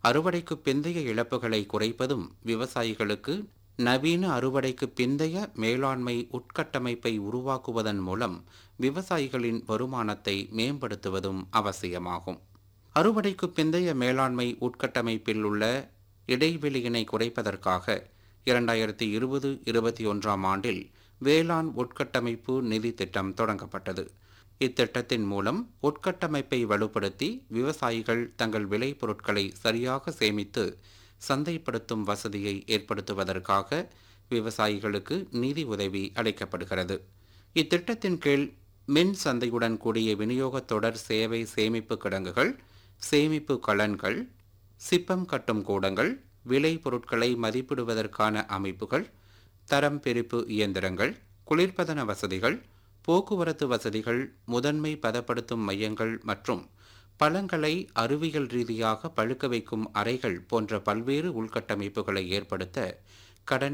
அறுவடைக்கு பிந்தைய இழப்புகளை குறைப்பதும் விவசாயிகளுக்கு நவீன அறுவடைக்கு பிந்தைய மேலாண்மை உட்கட்டமைப்பை உருவாக்குவதன் மூலம் விவசாயிகளின் வருமானத்தை மேம்படுத்துவதும் அவசியமாகும். அறுவடைக்கு பிந்தைய மேலாண்மை உட்கட்டமைப்பில் உள்ள இடைவெளியினை குறைப்பதற்காக 2020-21 ஆண்டில் வேளாண் உட்கட்டமைப்பு நிதி திட்டம் தொடங்கப்பட்டது. இத்திட்டத்தின் மூலம் உட்கட்டமைப்பை வலுப்படுத்தி விவசாயிகள் தங்கள் விளைபொருட்களை சரியாக சேமித்து சந்தைப்படுத்தும் வசதியை ஏற்படுத்துவதற்காக விவசாயிகளுக்கு நிதி உதவி அளிக்கப்படுகிறது. இத்திட்டத்தின் கீழ் மின் சந்தையுடன் கூடிய விநியோக தொடர் சேவை சேமிப்பு கிடங்குகள், சேமிப்பு கலன்கள், சிப்பம் கட்டும் கூடங்கள், விளை பொருட்களை மதிப்பிடுவதற்கான அமைப்புகள், தரம் பிரிப்பு இயந்திரங்கள், குளிர்பதன வசதிகள், போக்குவரத்து வசதிகள், முதன்மை பதப்படுத்தும் மையங்கள் மற்றும் பழங்களை அறிவியல் ரீதியாக பழுக்க வைக்கும் அறைகள் போன்ற பல்வேறு உள்கட்டமைப்புகளை ஏற்படுத்த கடன்